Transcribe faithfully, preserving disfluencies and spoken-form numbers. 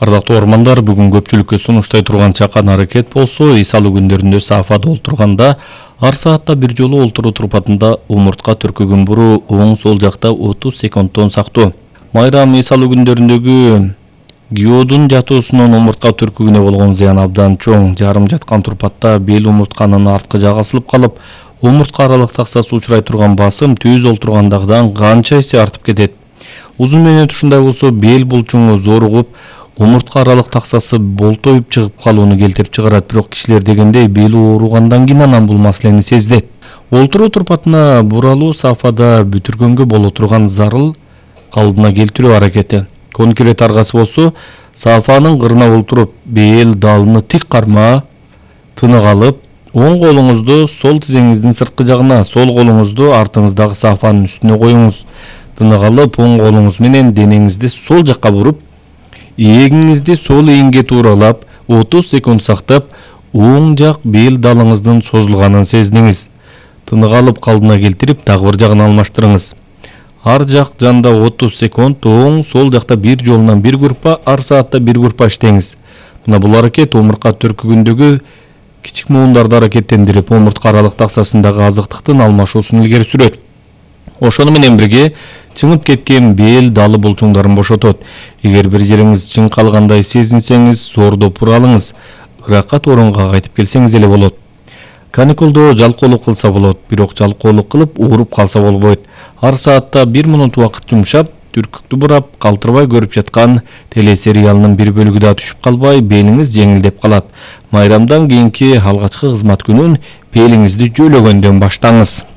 Ардактуу ормандар, бүгүн көпчүлүккө сунуштай турган чакан аракет болсо, эс алуу күндөрүндө саафада олтурганда ар саатта бир жолу олтуруу турпатында умуртка түркүгүн буруу, оң сол жакта отуз секундтон сактоо. Майрам эс алуу күндөрүндөгү гиодун жатуусунун умуртка түркүгүнө болгон зыян абдан чоң. Жарым жаткан турпатта бел умуртканын арткы жагы асылып калып, умуртка аралык таксасы учурай турган басым түз олтургандагыдан канча эсе артып кетет. Узун менен ушундай болсо, бел булчуңу зор угуп, умуртка аралык таксасы болтоюп чыгып калууну келтирип чыгарат. Бирок кишилер дегенде бели ооругандан кийин анан бул маселени сезилет. Олтуруу турпатына буралуу саафада бүтүргөнгө боло турган зарыл калыбына келтирүү аракети. Конкрет аргасы болсо, саафанын кырына олтуруп, бел далыны тик карма, тынык алып, оң колуңузду сол тизеңиздин сырткы жагына, сол колуңузду артыңыздагы саафанын үстүнө коюңуз. Тынык алып, оң колуңуз менен денеңизди сол жакка буруп, ээгиңизди сол эңге тууралап, отуз секунд сактап, оң жак бел далыңыздын созулганын сезиниңиз. Тынык алып калыбына келтирип, дагы бир жагын алмаштырыңыз. Ар жак жанда отуз секунд, оң сол жакта бир жолунан бир группа, ар саатта бир группа иштеңиз. Мына бул аракет омуртка түркүгүндөгү кичик муундарды аракеттендирип, омуртка аралык таксасындагы азыктыктын алмашуусун илгери сүрөт. Ошону менен бирге чыңып кеткен бел далы булчуңдарын бошотот. Эгер бир жериңиз чыңкалгандай сезинсеңиз, зордоп уралыңыз. Ыракат орунга кайтып келсеңиз эле болот. Каникулдо жалкоолук кылса болот, бирок жалкоолук кылып ооруп калса болбойт. Ар саатта бир мүнөт убакыт жумшап, түркүктү бурап, калтырбай көрүп жаткан телесериалынын бир бөлүгү да түшүп калбай, белиңиз жеңилдеп калат. Майрамдан кийинки алгачкы кызмат күнүн белиңизди жөөлөгөндөн баштаңыз.